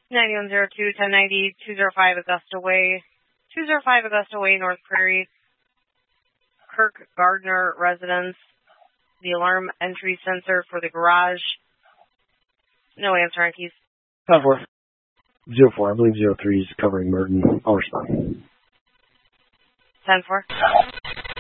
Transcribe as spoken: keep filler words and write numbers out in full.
ninety-one oh two, ten ninety, two oh five Augusta Way, two oh five Augusta Way, North Prairie, Kirk Gardner residence. The alarm entry sensor for the garage. No answer on keys. ten four. zero four, I believe zero three is covering Merton. I'll respond. ten four.